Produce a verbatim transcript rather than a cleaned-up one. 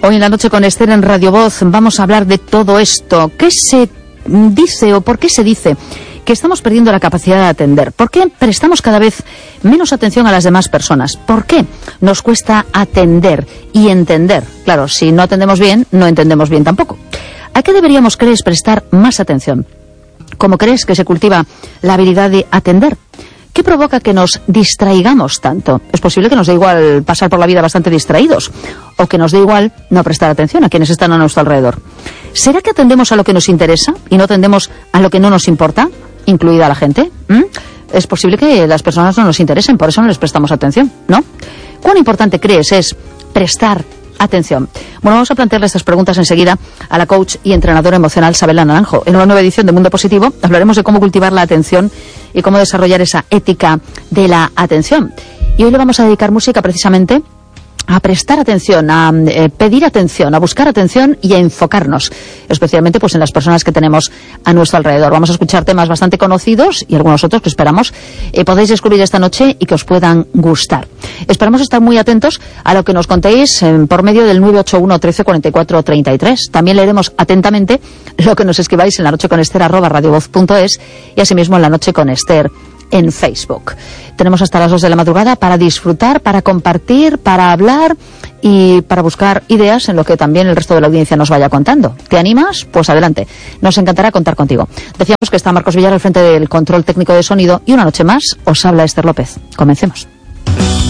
Hoy en la noche con Esther en Radio Voz vamos a hablar de todo esto. ¿Qué se dice o por qué se dice que estamos perdiendo la capacidad de atender? ¿Por qué prestamos cada vez menos atención a las demás personas? ¿Por qué nos cuesta atender y entender? Claro, si no atendemos bien, no entendemos bien tampoco. ¿A qué deberíamos, crees, prestar más atención? ¿Cómo crees que se cultiva la habilidad de atender? ¿Qué provoca que nos distraigamos tanto? Es posible que nos dé igual pasar por la vida bastante distraídos, o que nos dé igual no prestar atención a quienes están a nuestro alrededor. ¿Será que atendemos a lo que nos interesa y no atendemos a lo que no nos importa, incluida la gente? ¿Mm? Es posible que las personas no nos interesen, por eso no les prestamos atención, ¿no? ¿Cuán importante crees es prestar atención? Bueno, vamos a plantearle estas preguntas enseguida a la coach y entrenadora emocional Sabela Naranjo. En una nueva edición de Mundo Positivo hablaremos de cómo cultivar la atención y cómo desarrollar esa ética de la atención. Y hoy le vamos a dedicar música precisamente a prestar atención, a eh, pedir atención, a buscar atención y a enfocarnos, especialmente pues en las personas que tenemos a nuestro alrededor. Vamos a escuchar temas bastante conocidos y algunos otros que esperamos eh, podéis descubrir esta noche y que os puedan gustar. Esperamos estar muy atentos a lo que nos contéis eh, por medio del nueve ocho uno, trece, cuarenta y cuatro, treinta y tres. También leeremos atentamente lo que nos escribáis en la noche con Esther arroba radiovoz punto es y asimismo en la noche con Esther en Facebook. Tenemos hasta las dos de la madrugada para disfrutar, para compartir, para hablar y para buscar ideas en lo que también el resto de la audiencia nos vaya contando. ¿Te animas? Pues adelante. Nos encantará contar contigo. Decíamos que está Marcos Villar al frente del control técnico de sonido y una noche más os habla Esther López. Comencemos.